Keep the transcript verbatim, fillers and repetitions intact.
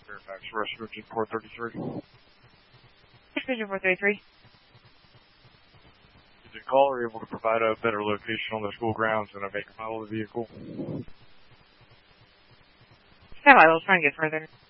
Fairfax Rescue Engine four thirty-three. Engine four thirty-three. Did the caller able to provide a better location on the school grounds and a make and model of the vehicle? Stand by, we'll try and get further.